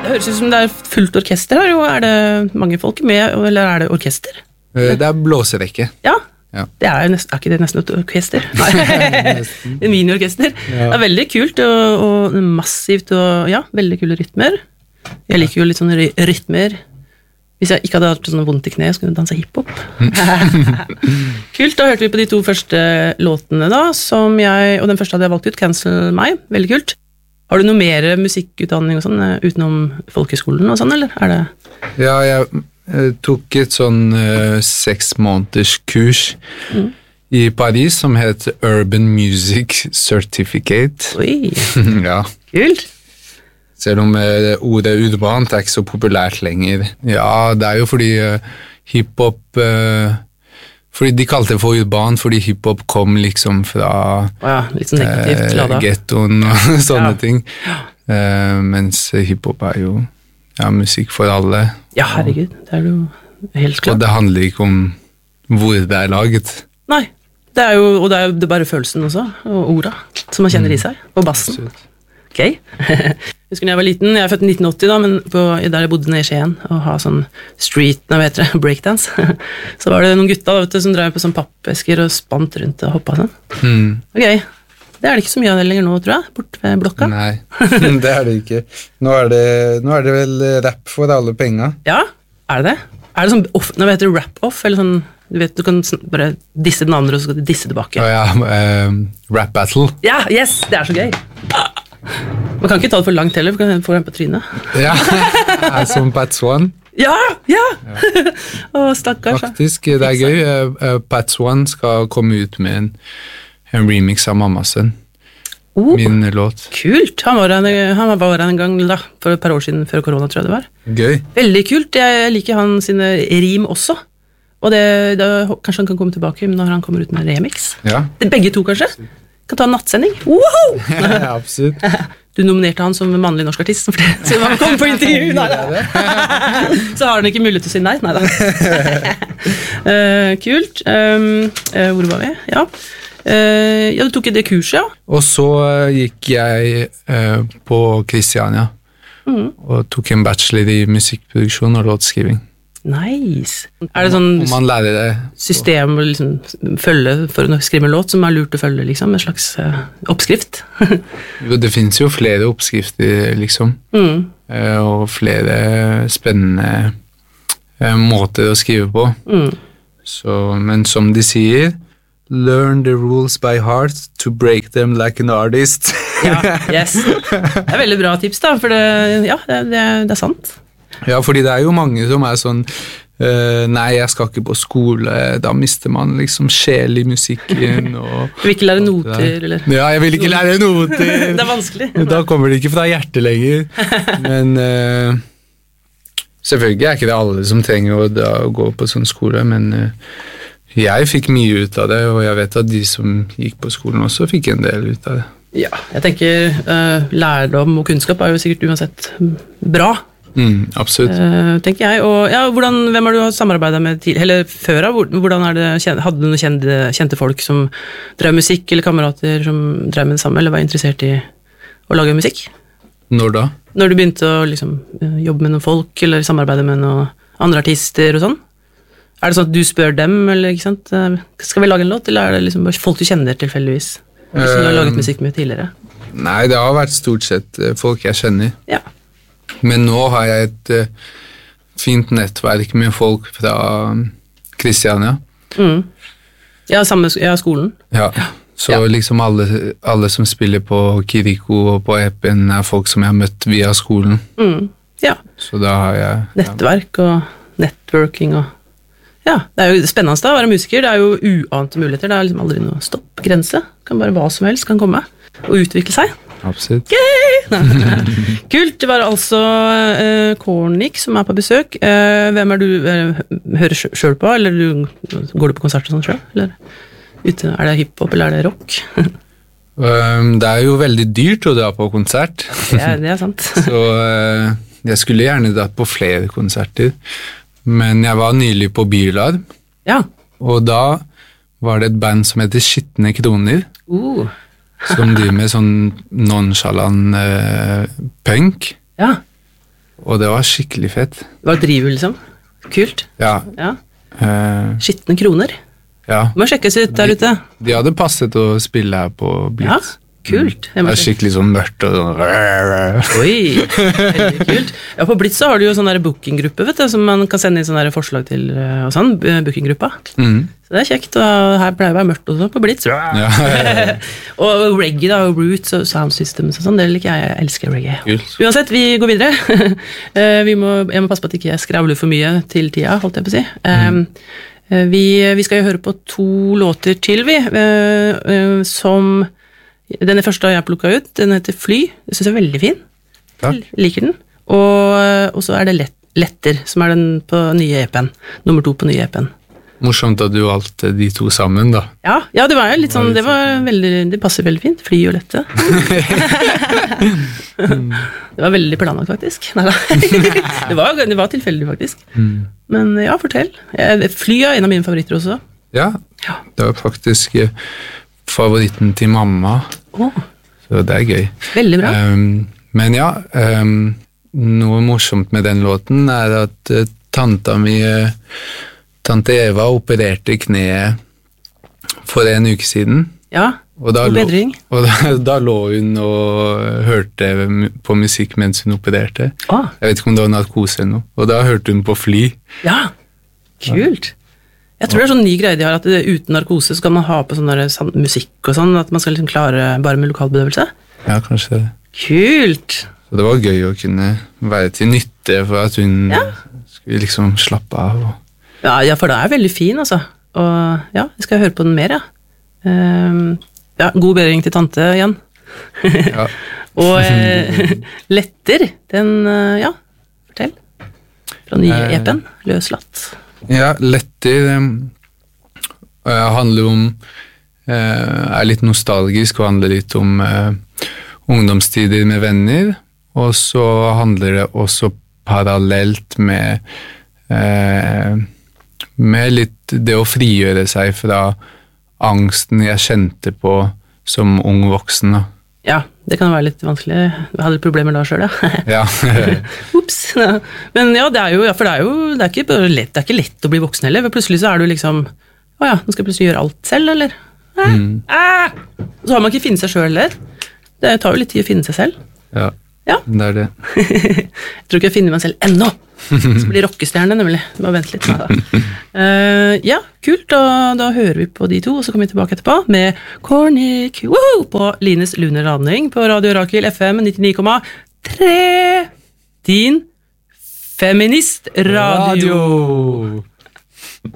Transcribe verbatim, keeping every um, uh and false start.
Det høres ut som det er fullt orkester her, og er det mange folk med, eller er det orkester? Det er blåserekke. Ja, ja. Det er, nest, er ikke det nesten et orkester? Nei, en mini-orkester. Ja. Det er veldig kult, og, og massivt, og ja, veldig kule rytmer. Jeg liker jo litt sånne rytmer. Hvis jeg ikke hadde hatt sånn vondt i kne, så kunne jeg danse hiphop. Kult, da hørte vi på de to første låtene da, som jeg, og den første hadde jeg valgt ut, Cancel meg, veldig kult. Har du noe mer musikkutdanning og sånn, utenom folkeskolen og sånn, eller er det? Ja, jeg uh, tok et sånn uh, seks måneders kurs mm. i Paris, som heter Urban Music Certificate. Oi, ja. Kult. Selv om uh, ordet urbant er ikke så populært lenger. Ja, det er jo fordi uh, hiphop uh, fordi de kalte det for urban, fordi hiphop kom liksom fra oh ja, litt sånn negativt ladet. Uh, ghettoen og sånne ja. ting. Uh, mens hiphop er jo ja, musikk for alle. Ja, herregud, det er jo helt klart. Og det handler ikke om hvor det er laget. Nei, det er jo, og det er jo bare følelsen også, og orda, som man kjenner i seg, og bassen. Absolutt. Ok. Jeg husker når jeg var liten, jeg er født i nitten åtti da, men på, der jeg bodde nede i Skien, og ha sånn street, nå vet dere, breakdance, så var det noen gutta vet du, som drev på sånn pappesker og spant rundt og hoppet sånn. Mm. Ok, det er det ikke så mye av det lenger nå, tror jeg, bort ved blokka. Nei, det er det ikke. Nå er det, nå er det vel rap for alle penger. Ja, er det det? Er det sånn, off, nå vet du rap-off, eller sånn, du vet, du kan bare disse den andre, og så skal du disse tilbake. Ja, ja, um, rap battle. Ja, yes, det er så gøy. Man kan ikke ta det for langt heller, for kan få den på trynet. Ja, som Pat Swan. Ja, ja! ja. Åh, stakkars. Faktisk, det er gøy. Uh, Pat Swan skal komme ut med en, en remix av Mammasen. Oh, min låt. Kult. Han var her han var en gang da, for et par år siden, før korona, tror jeg det var. Gøy. Veldig kult. Jeg liker han sine rim også. Og det, det, kanskje han kan komme tilbake når han kommer ut med remix. Ja. Det, begge to, kanskje? Kan ta en nattsending. Wow! Ja, absolutt. Du nominerte han som mannlig norsk artist, så han kom på intervju. Nei, så har han ikke mulighet til å si nei. Nei da. uh, kult. Um, uh, hvor var vi? Ja. Uh, ja, du tok det kurset, ja. Og så uh, gikk jeg uh, på Kristiania mm. og tok en bachelor i musikkproduksjon og låtskriving. Nice. Er det sånn man lærer det. system å liksom følge for å skrive en låt som er lurt å følge, liksom? En slags uh, oppskrift? Jo, det finnes jo flere oppskrifter, liksom. Mm. Uh, og flere spennende uh, måter å skrive på. Mm. Så, men som de sier, learn the rules by heart to break them like an artist. Ja, yes. Det er veldig bra tips da, for det, ja, det, det, det er sant. Ja, fordi det er jo mange som er sånn uh, nei, jeg skal ikke på skole, da mister man liksom sjel i musikken og, du vil ikke lære noter, eller? Ja, jeg vil ikke lære noter. Det er vanskelig. Da kommer det ikke fra hjertet lenger. Men uh, selvfølgelig er ikke det alle som trenger å, da, å gå på sånn skole, men uh, jeg fikk mye ut av det, og jeg vet at de som gikk på skolen også fikk en del ut av det. Ja, jeg tenker uh, lærdom og kunnskap er jo sikkert uansett bra. Mm, absolutt. Uh, tenker jeg. Og ja, hvordan, hvem har du samarbeidet med til, eller før av? Hvordan er det, hadde du noen kjente, kjente folk som drev musikk, eller kamerater som drev med det samme, eller var interessert i å lage musikk? Når da? Når du begynte å liksom, jobbe med noen folk, eller samarbeide med noen andre artister og sånn? Er det sånn at du spør dem, eller ikke sant? Skal vi lage en låt, eller er det liksom bare folk du kjenner tilfeldigvis? Som du har laget musikk med tidligere? Nei, det har vært stort sett folk jeg kjenner. Ja. Men nå har jeg et uh, fint nettverk med folk fra Kristiania. Mm. Ja, samme ja, skolen. Ja, så ja. Liksom alle, alle som spiller på Kiriko og på Epen er folk som jeg har møtt via skolen. Mm. Ja. Så da har jeg... Nettverk og networking og... Ja, det er jo spennende da, å være musiker. Det er jo uante muligheter. Det er liksom aldri noe stopp, grense. Kan bare hva som helst kan komme og utvikle seg. Absolutt. Kult, det var altså uh, Kornik som er på besøk. Uh, hvem er du uh, hører selv på, eller du, går du på konsert og sånn selv? Eller ute, er det hiphop, eller er det rock? um, det er jo veldig dyrt å dra på konsert. Ja, det er sant. Så uh, jeg skulle gjerne dratt på flere konserter, men jeg var nylig på Bylarm. Ja. Og da var det et band som heter Skitne Kroner. Uh. Som driver med sånn nonchalant uh, punk. Ja. Og det var skikkelig fett. Det var drivhjul, liksom. Kult. Ja. Ja. Uh, Skittende kroner. ja. Må sjekkes ut der ute. De, de hadde passet å spille her på Blitz. Ja, kult. Det er skikkelig sånn mørkt og sånn. Oi, veldig kult. Ja, på Blitz så har du jo sånn der bookinggruppe, vet du, som man kan sende inn sånne der forslag til, og sånn, bookinggruppa. Mm. Så det er kjekt, og her pleier det å være mørkt også på Blitz. Ja, ja, ja. Og reggae da, og roots og sound systems og sånn, det liker jeg, jeg elsker reggae. Kult. Uansett, vi går videre. vi må, jeg må passe på at ikke jeg skravler for mye til tida, holdt jeg på å si. Mm. Um, vi, vi skal jo høre på to låter til, vi, uh, uh, som... Den første har jeg plukket ut, den heter Fly, det synes jeg er veldig fin. Takk. Liker den. Og, og så er det lett, Letter, som er den på nye E P-en. Nummer to på nye E P-en. Morsomt at du valgte de to sammen, da. Ja, ja det var jo litt sånn, det var veldig, det passer veldig fint. Fly og Lette. Det var veldig planlagt, faktisk. Neida. det, var, det var tilfeldig, faktisk. Mm. Men ja, fortell. Fly er en av mine favoritter også. Ja, ja. Det var faktisk favoritten til mamma, oh. så det er gøy. Veldig bra. Um, men ja, um, noe morsomt med den låten er at uh, tanta mi, uh, tante Eva, opererte kneet for en uke siden. Ja, og da, god lå, bedring. og da, da lå hun og hørte på musikk mens hun opererte. Ah. Jeg vet ikke om det var narkose eller noe. Og da hørte hun på Fly. Ja, kult. Jeg tror det er sånn ny greie de har, at det, uten narkose så kan man ha på sånn der, sånn, musikk og sånn, at man skal liksom klare bare med lokalbedøvelse. Ja, kanskje det. Kult! Så det var gøy å kunne være til nytte for at hun ja. skulle liksom slappe av. Og... Ja, ja, for det er veldig fin, altså. Og ja, jeg skal høre på den mer, ja. Um, ja, god bedring til tante igjen. ja. Og eh, Letter, den, ja, fortell. Fra nye E P-en, løslatt. Ja, Letter uh, handler om uh, er litt nostalgisk og handler litt om uh, ungdomstider med venner, og så handler det også parallelt med uh, med litt det å frigjøre seg fra angsten jeg kjente på som ung voksen. Da. Ja, det kan være litt vanskelig. Jeg hadde problemer da selv, ja. ja. Ups. Ja. Men ja, det er jo, ja, for det er jo det er ikke bare lett, det er ikke lett å bli voksen heller, for plutselig så er du liksom, å ja, nå skal jeg plutselig gjøre alt selv, eller? Ah, mm. ah. Så har man ikke finnet seg selv heller. Det tar jo litt tid å finne seg selv. Ja, ja. det er det. Jeg tror ikke jeg finner meg selv ennå. Så blir rockestjerne, nemlig. Bare vent litt. Uh, ja, kult, og da hører vi på de to, og så kommer vi tilbake etterpå med Kornik woohoo, på Lines Lunar Landing på Radio Rakel F M nittini komma tre. Din feministradio. Radio.